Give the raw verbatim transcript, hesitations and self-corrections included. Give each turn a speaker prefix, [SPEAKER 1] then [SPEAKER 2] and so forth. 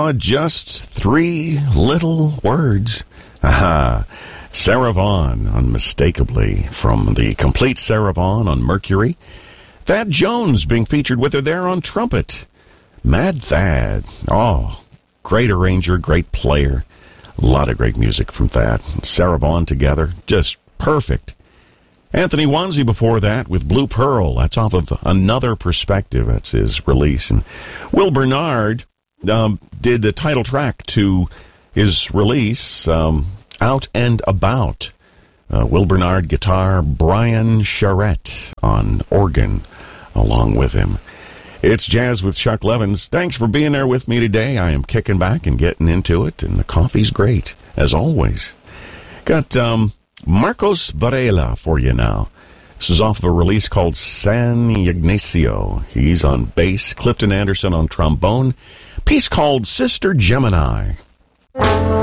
[SPEAKER 1] Oh, just three little words. Aha. Sarah Vaughan, unmistakably, from the complete Sarah Vaughan on Mercury. Thad Jones being featured with her there on trumpet. Mad Thad. Oh, great arranger, great player. A lot of great music from Thad. Sarah Vaughan together, just perfect. Anthony Wanzi before that with Blue Pearl. That's off of Another Perspective. That's his release. And Will Bernard um, did the title track to his release, um, Out and About. Uh, Will Bernard guitar, Brian Charette on organ along with him. It's Jazz with Chuck Levins. Thanks for being there with me today. I am kicking back and getting into it, and the coffee's great, as always. Got um, Marcos Varela for you now. This is off of a release called San Ignacio. He's on bass, Clifton Anderson on trombone. Piece called Sister Gemini.